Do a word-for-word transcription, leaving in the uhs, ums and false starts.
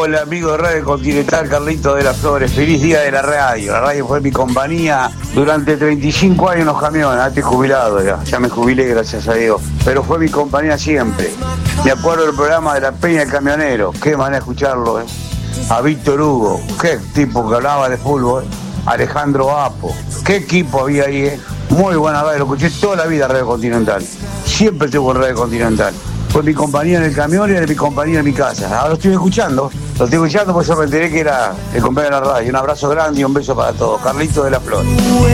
Hola, amigo de Radio Continental, Carlito de las Flores. Feliz día de la radio. La radio fue mi compañía durante treinta y cinco años en los camiones. Ahora estoy jubilado ya. Ya me jubilé, gracias a Dios. Pero fue mi compañía siempre. Me acuerdo del programa de La Peña del Camionero. Qué manera de escucharlo, ¿eh? A Víctor Hugo. Qué tipo que hablaba de fútbol. Alejandro Apo. Qué equipo había ahí, ¿eh? Muy buena radio. Lo escuché toda la vida Radio Continental. Siempre estuve en Radio Continental. Fue mi compañía en el camión y era mi compañía en mi casa. Ahora lo estoy escuchando. Lo estoy escuchando porque yo me enteré que era el compañero de la radio. Un abrazo grande y un beso para todos. Carlito de las Flores.